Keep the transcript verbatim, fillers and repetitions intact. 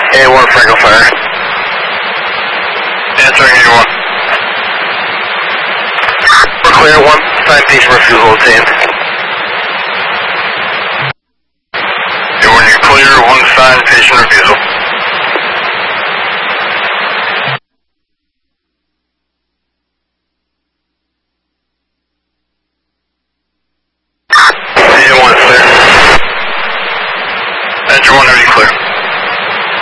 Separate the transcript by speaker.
Speaker 1: A one Franco Fire. Answering A one. We're clear, one citation refusal obtained. A one, you're clear, one citation